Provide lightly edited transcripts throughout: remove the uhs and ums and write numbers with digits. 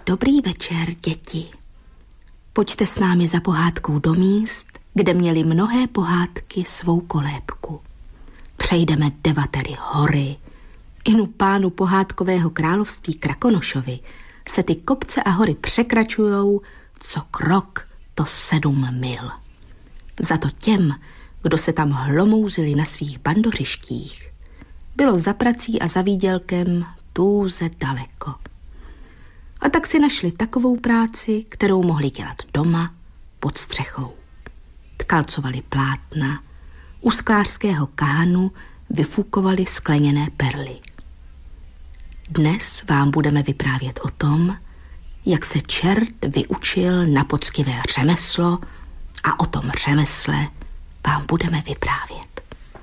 Dobrý večer, děti. Pojďte s námi za pohádkou do míst, kde měly mnohé pohádky svou kolébku. Přejdeme 9 hory. Inu pánu pohádkového království Krakonošovi se ty kopce a hory překračujou co krok, to 7 mil. Za to těm, kdo se tam hlomouzili na svých bandořištích, bylo za prací a za výdělkem tůze daleko. A tak si našli takovou práci, kterou mohli dělat doma pod střechou. Tkalcovali plátna, u sklářského kánu vyfukovali skleněné perly. Dnes vám budeme vyprávět o tom, jak se čert vyučil na poctivé řemeslo a o tom řemesle vám budeme vyprávět.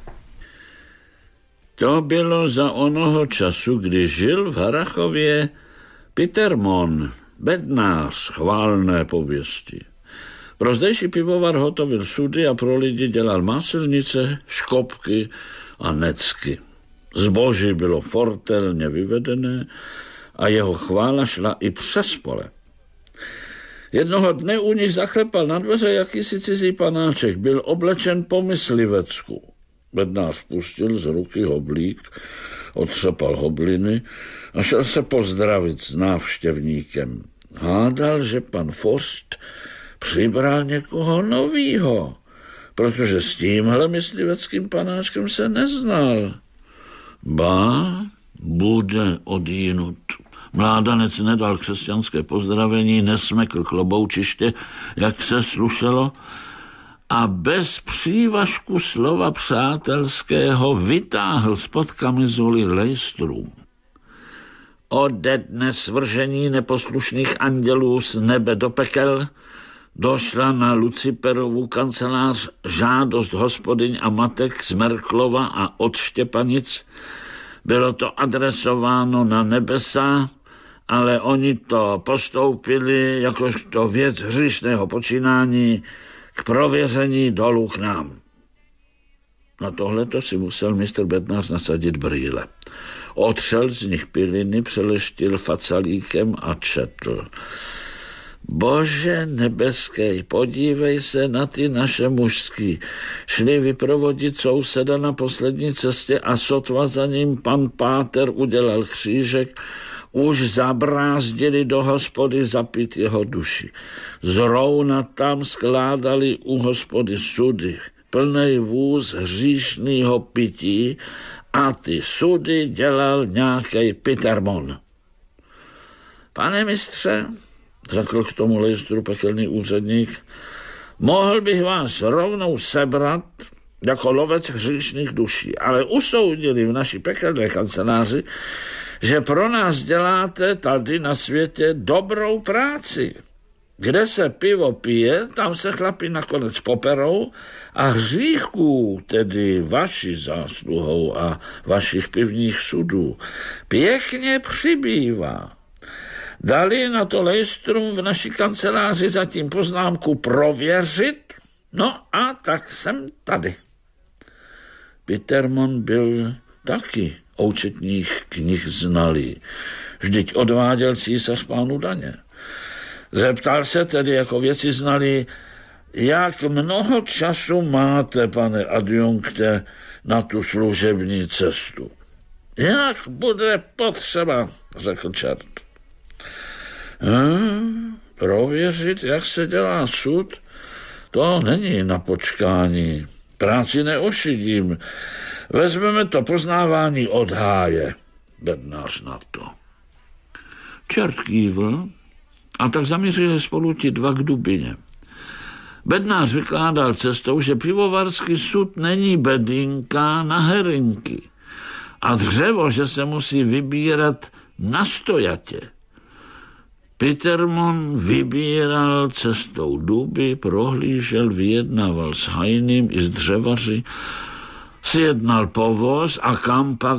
To bylo za onoho času, kdy žil v Harrachově Pitermon, bednář chválné pověsti. Pro zdejší pivovar hotovil sudy a pro lidi dělal máselnice, škopky a necky. Zboží bylo fortelně vyvedené a jeho chvála šla i přes pole. Jednoho dne u nich zaklepal na dveře jakýsi cizí panáček, byl oblečen po myslivecku. Bednář pustil z ruky hoblík, otřepal hobliny a šel se pozdravit s návštěvníkem. Hádal, že pan Forst přibral někoho novýho, protože s tímhle mysliveckým panáčkem se neznal. Ba, bude odjinut. Mládanec nedal křesťanské pozdravení, nesmekl kloboučiště, jak se slušelo, a bez přívažku slova přátelského vytáhl spod kamizoly lejstru. Ode dne svržení neposlušných andělů z nebe do pekel došla na Luciperovu kancelář žádost hospodyň a matek z Merklova a od Štěpanic. Bylo to adresováno na nebesa, ale oni to postoupili jakožto věc hříšného počínání k prověření dolů k nám. Na tohleto si musel mistr bednář nasadit brýle. Otřel z nich piliny, přeleštil facalíkem a četl. Bože nebeský, podívej se na ty naše mužský. Šli vyprovodit souseda na poslední cestě a sotva za ním pan páter udělal křížek, už zabrázdili do hospody zapít jeho duši. Zrovna tam skládali u hospody sudy, plnej vůz hříšnýho pití a ty sudy dělal nějaký Pitermon. Pane mistře, řekl k tomu lejstru pekelný úředník, mohl bych vás rovnou sebrat jako lovec hříšných duší, ale usoudili v naší pekelné kanceláři, že pro nás děláte tady na světě dobrou práci. Kde se pivo pije, tam se chlapi nakonec poperou a hříchů, tedy vaší zásluhou a vašich pivních sudů, pěkně přibývá. Dali na to lejstrum v naší kanceláři zatím poznámku prověřit, no a tak jsem tady. Pitermon byl taky účetních knih znalý. Vždyť odváděl císař pánu daně. Zeptal se tedy jako věci znalý, jak mnoho času máte, pane adjunkte, na tu služební cestu. Jak bude potřeba, řekl čert. Prověřit, jak se dělá sud, to není na počkání. Práci neošidím. Vezmeme to poznávání od háje. Bednář na to. Čert kývl a tak zamířili spolu ti dva k Dubině. Bednář vykládal cestou, že pivovarský sud není bedínka na herinky a dřevo, že se musí vybírat nastojatě. Pitermon vybíral cestou duby, prohlížel, vyjednával s hajným i s dřevaři, sjednal povoz a kam pak